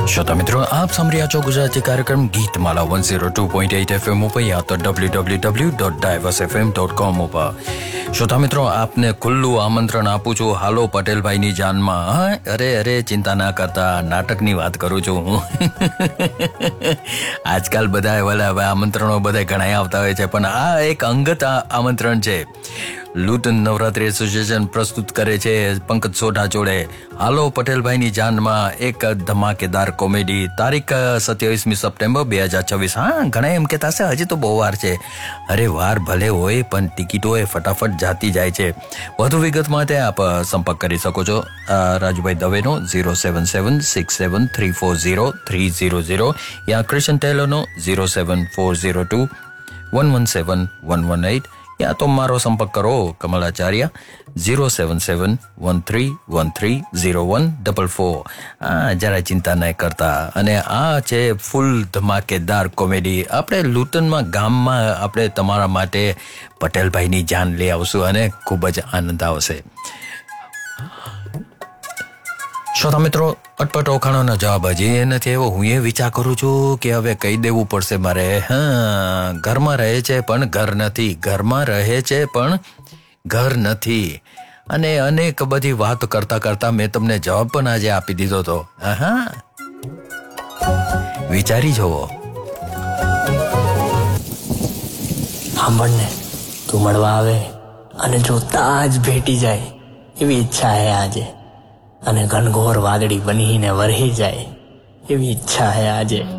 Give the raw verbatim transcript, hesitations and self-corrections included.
श्रोता मित्रों, आप सुन रहे हो गुजराती कार्यक्रम Geetmala one oh two point eight F M पर या तो W W W dot diverse F M dot com पर। श्रोता मित्रों, आपने खुल्लू आमंत्रण आपू छू हालो पटेलभाईनी જાનમાં। અરે અરે ચિંતા ના કરતા, નાટકની વાત કરું છું હું। આજકાલ બધા વાલા હવે આમંત્રણો બધા ઘણા આવતા હોય છે, પણ આ એક અંગત આમંત્રણ છે। લુટન નવરાત્રી એસોસિએશન પ્રસ્તુત કરે છે પંકજ સોઢા જોડે હાલો પટેલભાઈની જાનમાં એક ધમાકેદાર કોમેડી, તારીખ સત્યાવીસમી સપ્ટેમ્બર બે હજાર છવ્વીસ। હા, ઘણા એમ કહેતા હશે હજી તો બહુ વાર છે। અરે વાર ભલે હોય, પણ ટિકિટો એ ફટાફટ જાતી જાય છે। વધુ વિગત માટે આપ સંપર્ક કરી શકો છો Rajubhai દવેનો zero seven seven six seven three four zero three zero zero યા Krishan ટેલરનો zero seven four zero two one one seven one one eight या तो मारो संपर्क करो कमलाचार्य zero seven seven one three one three zero one double four. हाँ, जरा चिंता नहीं करता। अने आ छे फूल धमाकेदार कॉमेडी। आपणे लूटનમાં ગામમાં આપણે તમારા માટે પટેલભાઈની જાન લઈ આવશું અને ખૂબ જ આનંદ આવશે। શ્રોતા મિત્રો, અટપટ ઓખાણોનો જવાબ હજી એ નથી એવો। હું એ વિચાર કરું છું કે હવે કહી દેવું પડશે મારે। હા, ઘરમાં રહે છે પણ ઘર નથી, ઘરમાં રહે છે પણ ઘર નથી, અને અનેક બધી વાત કરતા કરતા મેં તમને જવાબ પણ આજે આપી દીધો હતો। હા, વિચારી જુઓ। સાંભળને, તું મળવા આવે અને જો તાજ ભેટી જાય એવી ઈચ્છા હે આજે, અને ઘનઘોર વાદળી બનીને વરહી જાય એવી ઈચ્છા હે આજે।